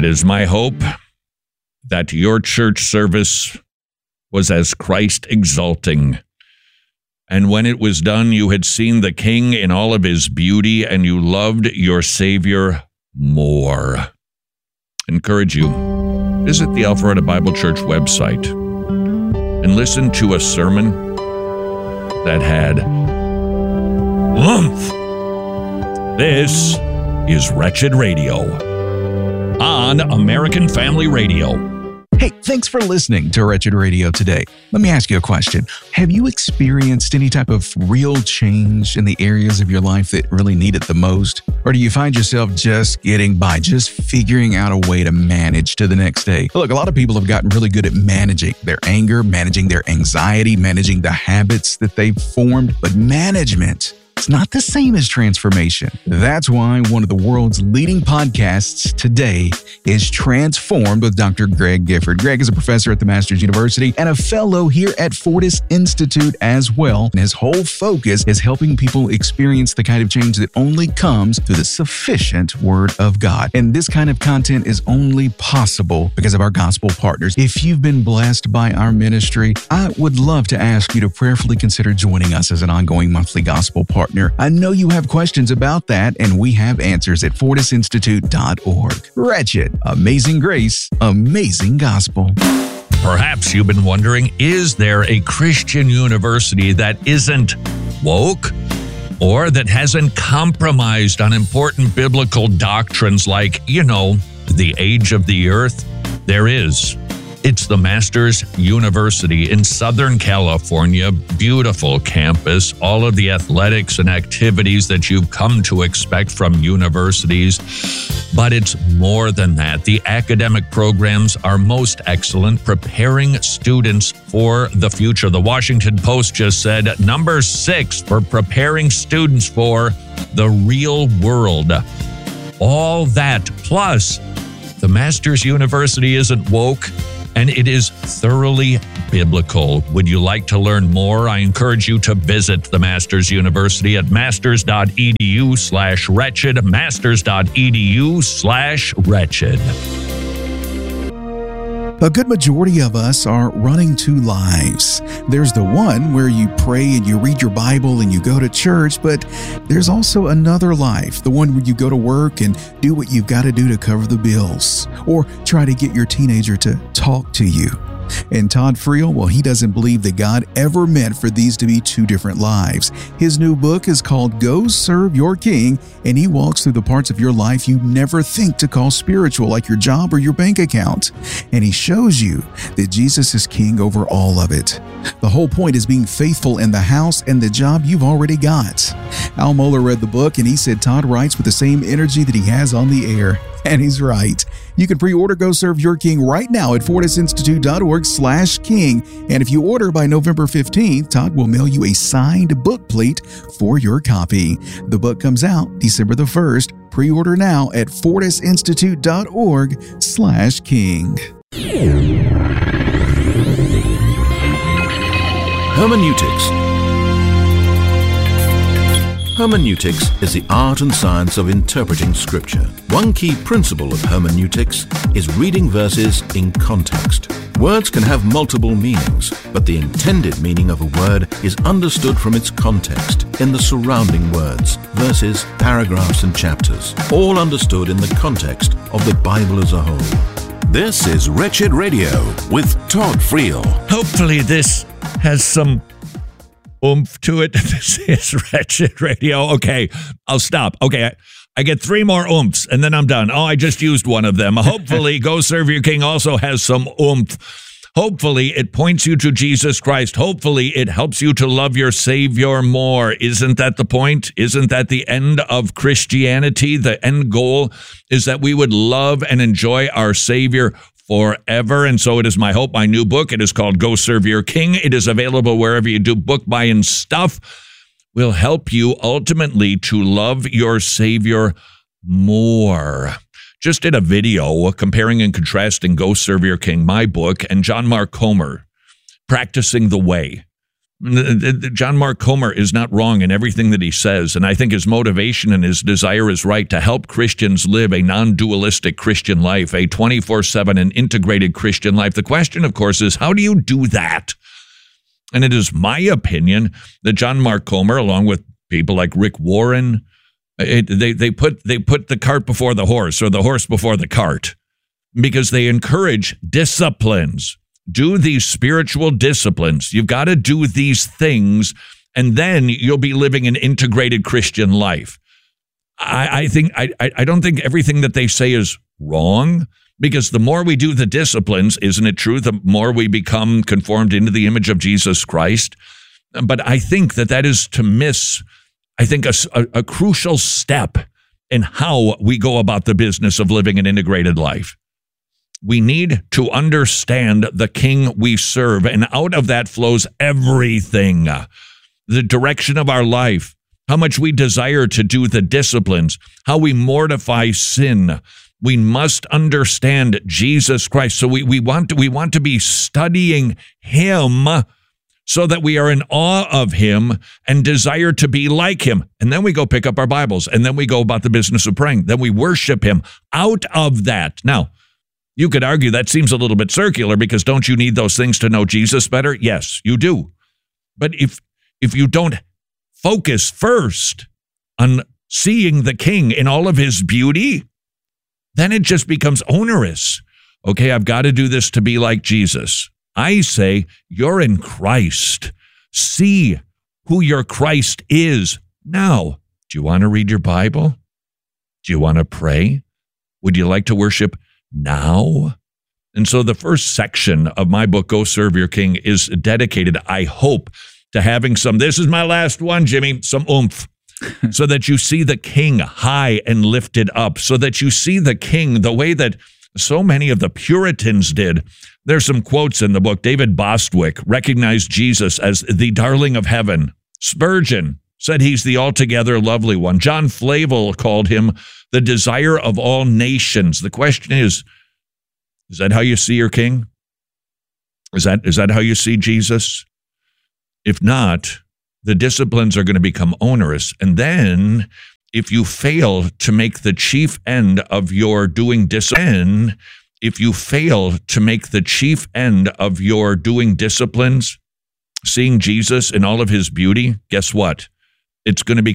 It is my hope that your church service was as Christ exalting. And when it was done, you had seen the King in all of his beauty, and you loved your Savior more. Encourage you, visit the Alpharetta Bible Church website and listen to a sermon that had oomph. This is Wretched Radio on American Family Radio. Hey, thanks for listening to Wretched Radio today. Let me ask you a question. Have you experienced any type of real change in the areas of your life that really need it the most? Or do you find yourself just getting by, just figuring out a way to manage to the next day? Look, a lot of people have gotten really good at managing their anger, managing their anxiety, managing the habits that they've formed, but management, it's not the same as transformation. That's why one of the world's leading podcasts today is Transformed with Dr. Greg Gifford. Greg is a professor at the Masters University and a fellow here at Fortis Institute as well. And his whole focus is helping people experience the kind of change that only comes through the sufficient Word of God. And this kind of content is only possible because of our gospel partners. If you've been blessed by our ministry, I would love to ask you to prayerfully consider joining us as an ongoing monthly gospel partner. I know you have questions about that, and we have answers at fortisinstitute.org. Wretched, amazing grace, amazing gospel. Perhaps you've been wondering, is there a Christian university that isn't woke or that hasn't compromised on important biblical doctrines like, the age of the earth? There is. It's the Masters University in Southern California. Beautiful campus, all of the athletics and activities that you've come to expect from universities. But it's more than that. The academic programs are most excellent, preparing students for the future. The Washington Post just said number 6 for preparing students for the real world. All that, plus the Masters University isn't woke, and it is thoroughly biblical. Would you like to learn more? I encourage you to visit the Masters University at masters.edu/wretched, masters.edu/wretched. A good majority of us are running 2 lives. There's the one where you pray and you read your Bible and you go to church, but there's also another life, the one where you go to work and do what you've got to do to cover the bills, or try to get your teenager to talk to you. And Todd Friel, he doesn't believe that God ever meant for these to be 2 different lives. His new book is called Go Serve Your King, and he walks through the parts of your life you never think to call spiritual, like your job or your bank account. And he shows you that Jesus is king over all of it. The whole point is being faithful in the house and the job you've already got. Al Mohler read the book, and he said Todd writes with the same energy that he has on the air. And he's right. You can pre-order Go Serve Your King right now at fortisinstitute.org/king. And if you order by November 15th, Todd will mail you a signed book plate for your copy. The book comes out December the 1st. Pre-order now at fortisinstitute.org/king. Hermeneutics. Hermeneutics is the art and science of interpreting Scripture. One key principle of hermeneutics is reading verses in context. Words can have multiple meanings, but the intended meaning of a word is understood from its context in the surrounding words, verses, paragraphs, and chapters, all understood in the context of the Bible as a whole. This is Wretched Radio with Todd Friel. Hopefully this has some oomph to it. This is Wretched Radio. Okay, I'll stop. Okay, I get 3 more oomphs, and then I'm done. Oh, I just used one of them. Hopefully, Go Serve Your King also has some oomph. Hopefully, it points you to Jesus Christ. Hopefully, it helps you to love your Savior more. Isn't that the point? Isn't that the end of Christianity? The end goal is that we would love and enjoy our Savior forever. And so it is my hope, my new book, it is called Go Serve Your King. It is available wherever you do book buying stuff. Will help you ultimately to love your Savior more. Just did a video comparing and contrasting Go Serve Your King, my book, and John Mark Comer, Practicing the Way. John Mark Comer is not wrong in everything that he says, and I think his motivation and his desire is right to help Christians live a non-dualistic Christian life, a 24/7 and integrated Christian life. The question, of course, is how do you do that? And it is my opinion that John Mark Comer, along with people like Rick Warren, they put the cart before the horse, or the horse before the cart, because they encourage disciplines. Do these spiritual disciplines. You've got to do these things, and then you'll be living an integrated Christian life. I don't think everything that they say is wrong, because the more we do the disciplines, isn't it true, the more we become conformed into the image of Jesus Christ? But I think that is to miss, I think, a crucial step in how we go about the business of living an integrated life. We need to understand the King we serve, and out of that flows everything. The direction of our life, how much we desire to do the disciplines, how we mortify sin. We must understand Jesus Christ. So we want to be studying him so that we are in awe of him and desire to be like him. And then we go pick up our Bibles, and then we go about the business of praying. Then we worship him out of that. Now, you could argue that seems a little bit circular, because don't you need those things to know Jesus better? Yes, you do. But if you don't focus first on seeing the King in all of his beauty, then it just becomes onerous. Okay, I've got to do this to be like Jesus. I say, you're in Christ. See who your Christ is. Now, do you want to read your Bible? Do you want to pray? Would you like to worship now? And so the first section of my book, Go Serve Your King, is dedicated, I hope, to having this is my last one, Jimmy, some oomph, so that you see the King high and lifted up, so that you see the King the way that so many of the Puritans did. There's some quotes in the book. David Bostwick recognized Jesus as the darling of heaven. Spurgeon said he's the altogether lovely one. John Flavel called him the desire of all nations. The question is that how you see your King? Is that how you see Jesus? If not, the disciplines are going to become onerous. And then if you fail to make the chief end of your doing disciplines, seeing Jesus in all of his beauty, guess what? It's going to be